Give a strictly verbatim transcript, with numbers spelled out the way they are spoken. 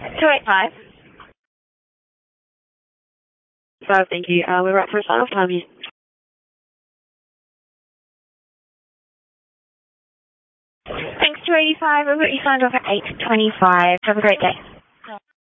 two eight five. Five, thank you. Uh, we're right for a sign-off time here. Thanks, two eighty-five. We've got you signed off at eight twenty-five. Have a great day.